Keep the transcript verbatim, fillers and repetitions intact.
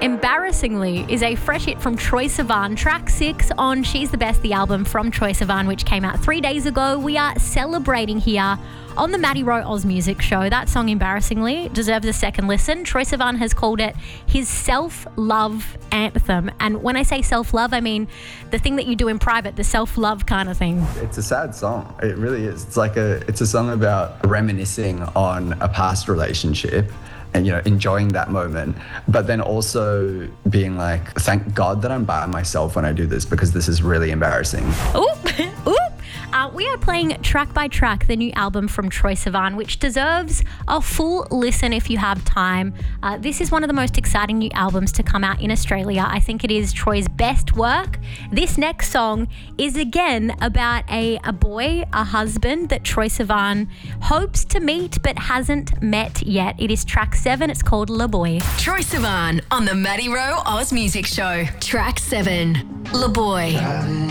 Embarrassingly is a fresh hit from Troye Sivan, track six on She's the Best, the album from Troye Sivan, which came out three days ago. We are celebrating here on the Maddie Rowe Oz Music Show. That song, embarrassingly, deserves a second listen. Troye Sivan has called it his self-love anthem. And when I say self-love, I mean the thing that you do in private, the self-love kind of thing. It's a sad song. It really is. It's like a, it's a song about reminiscing on a past relationship and, you know, enjoying that moment, but then also being like, thank God that I'm by myself when I do this, because this is really embarrassing. Oop, oop. Uh, we are playing track by track the new album from Troye Sivan, which deserves a full listen if you have time. Uh, this is one of the most exciting new albums to come out in Australia. I think it is Troye's best work. This next song is again about a, a boy, a husband that Troye Sivan hopes to meet but hasn't met yet. It is track seven. It's called Le Boy. Troye Sivan on the Maddie Rowe Oz Music Show. Track seven, Le Boy.